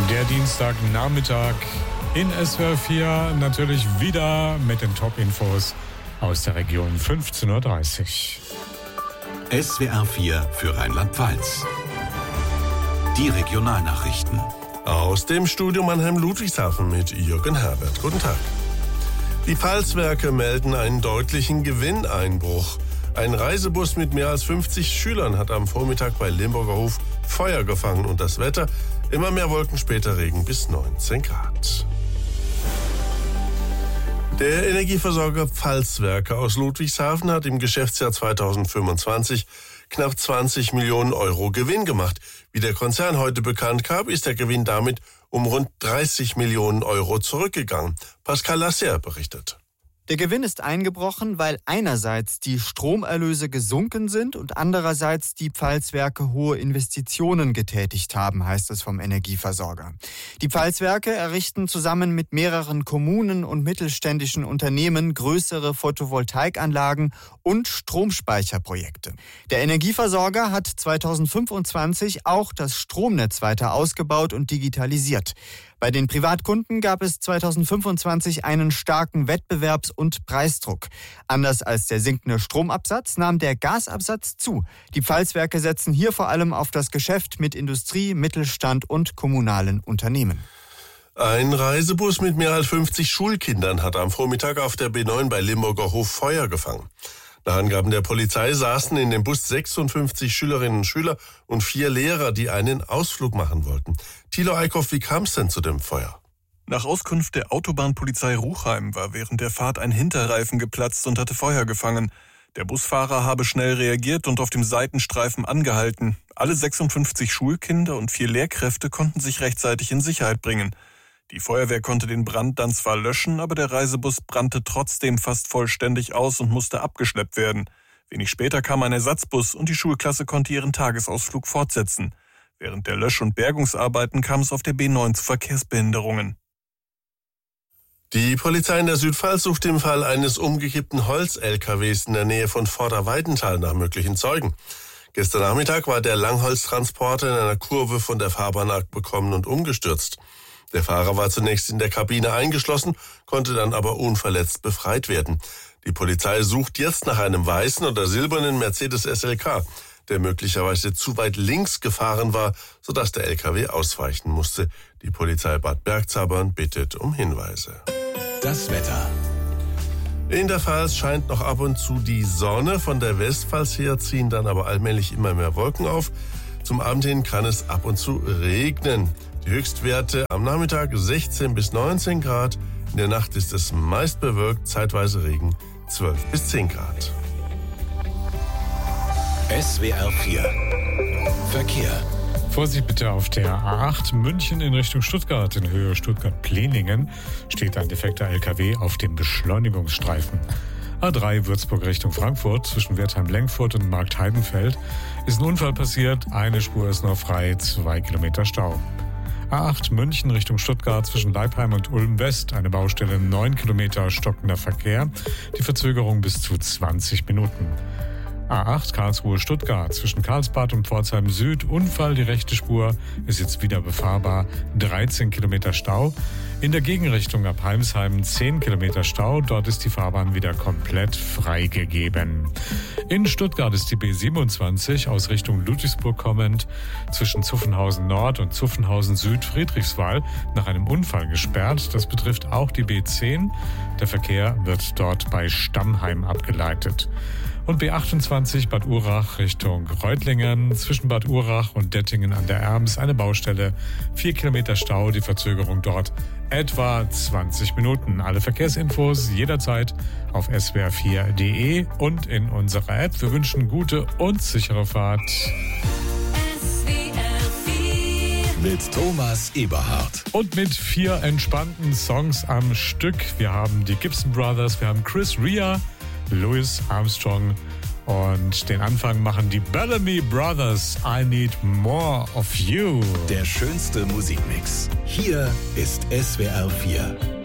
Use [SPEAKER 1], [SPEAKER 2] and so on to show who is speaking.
[SPEAKER 1] Der Dienstagnachmittag in SWR 4 natürlich wieder mit den Top-Infos aus der Region 15.30 Uhr.
[SPEAKER 2] SWR 4 für Rheinland-Pfalz. Die Regionalnachrichten.
[SPEAKER 3] Aus dem Studio Mannheim-Ludwigshafen mit Jürgen Herbert. Guten Tag. Die Pfalzwerke melden einen deutlichen Gewinneinbruch. Ein Reisebus mit mehr als 50 Schülern hat am Vormittag bei Limburger Hof Feuer gefangen und das Wetter, immer mehr Wolken, später Regen bis 19 Grad. Der Energieversorger Pfalzwerke aus Ludwigshafen hat im Geschäftsjahr 2025 knapp 20 Millionen Euro Gewinn gemacht. Wie der Konzern heute bekannt gab, ist der Gewinn damit um rund 30 Millionen Euro zurückgegangen. Pascal Lasser berichtet.
[SPEAKER 4] Der Gewinn ist eingebrochen, weil einerseits die Stromerlöse gesunken sind und andererseits die Pfalzwerke hohe Investitionen getätigt haben, heißt es vom Energieversorger. Die Pfalzwerke errichten zusammen mit mehreren Kommunen und mittelständischen Unternehmen größere Photovoltaikanlagen und Stromspeicherprojekte. Der Energieversorger hat 2025 auch das Stromnetz weiter ausgebaut und digitalisiert. Bei den Privatkunden gab es 2025 einen starken Wettbewerbs- und Preisdruck. Anders als der sinkende Stromabsatz nahm der Gasabsatz zu. Die Pfalzwerke setzen hier vor allem auf das Geschäft mit Industrie, Mittelstand und kommunalen Unternehmen.
[SPEAKER 3] Ein Reisebus mit mehr als 50 Schulkindern hat am Vormittag auf der B9 bei Limburger Hof Feuer gefangen. Nach Angaben der Polizei saßen in dem Bus 56 Schülerinnen und Schüler und 4 Lehrer, die einen Ausflug machen wollten. Thilo Eickhoff, wie kam es denn zu dem Feuer?
[SPEAKER 5] Nach Auskunft der Autobahnpolizei Ruchheim war während der Fahrt ein Hinterreifen geplatzt und hatte Feuer gefangen. Der Busfahrer habe schnell reagiert und auf dem Seitenstreifen angehalten. Alle 56 Schulkinder und 4 Lehrkräfte konnten sich rechtzeitig in Sicherheit bringen. Die Feuerwehr konnte den Brand dann zwar löschen, aber der Reisebus brannte trotzdem fast vollständig aus und musste abgeschleppt werden. Wenig später kam ein Ersatzbus und die Schulklasse konnte ihren Tagesausflug fortsetzen. Während der Lösch- und Bergungsarbeiten kam es auf der B9 zu Verkehrsbehinderungen.
[SPEAKER 3] Die Polizei in der Südpfalz sucht im Fall eines umgekippten Holz-LKWs in der Nähe von Vorderweidenthal nach möglichen Zeugen. Gestern Nachmittag war der Langholztransporter in einer Kurve von der Fahrbahn abgekommen und umgestürzt. Der Fahrer war zunächst in der Kabine eingeschlossen, konnte dann aber unverletzt befreit werden. Die Polizei sucht jetzt nach einem weißen oder silbernen Mercedes SLK, der möglicherweise zu weit links gefahren war, sodass der LKW ausweichen musste. Die Polizei Bad Bergzabern bittet um Hinweise.
[SPEAKER 2] Das Wetter.
[SPEAKER 3] In der Pfalz scheint noch ab und zu die Sonne. Von der Westpfalz her ziehen dann aber allmählich immer mehr Wolken auf. Zum Abend hin kann es ab und zu regnen. Die Höchstwerte am Nachmittag 16 bis 19 Grad. In der Nacht ist es meist bewölkt, zeitweise Regen 12 bis 10 Grad.
[SPEAKER 2] SWR 4 Verkehr.
[SPEAKER 1] Vorsicht bitte auf der A8 München in Richtung Stuttgart. In Höhe Stuttgart-Pleningen steht ein defekter LKW auf dem Beschleunigungsstreifen. A3 Würzburg Richtung Frankfurt zwischen Wertheim-Lenkfurt und Marktheidenfeld ist ein Unfall passiert. Eine Spur ist noch frei, 2 Kilometer Stau. A8 München Richtung Stuttgart zwischen Leipheim und Ulm West, eine Baustelle 9 Kilometer stockender Verkehr, die Verzögerung bis zu 20 Minuten. A8 Karlsruhe Stuttgart zwischen Karlsbad und Pforzheim Süd, Unfall, die rechte Spur ist jetzt wieder befahrbar, 13 Kilometer Stau. In der Gegenrichtung ab Heimsheim 10 Kilometer Stau, dort ist die Fahrbahn wieder komplett freigegeben. In Stuttgart ist die B27 aus Richtung Ludwigsburg kommend zwischen Zuffenhausen Nord und Zuffenhausen Süd Friedrichswald nach einem Unfall gesperrt. Das betrifft auch die B10. Der Verkehr wird dort bei Stammheim abgeleitet. Und B28 Bad Urach Richtung Reutlingen zwischen Bad Urach und Dettingen an der Erms eine Baustelle, 4 Kilometer Stau, die Verzögerung dort etwa 20 Minuten. Alle Verkehrsinfos jederzeit auf swr4.de und in unserer App. Wir wünschen gute und sichere Fahrt.
[SPEAKER 2] Mit Thomas Eberhardt.
[SPEAKER 1] Und mit 4 entspannten Songs am Stück. Wir haben die Gibson Brothers, wir haben Chris Rea, Louis Armstrong und den Anfang machen die Bellamy Brothers. I Need More of You.
[SPEAKER 2] Der schönste Musikmix. Hier ist SWR 4.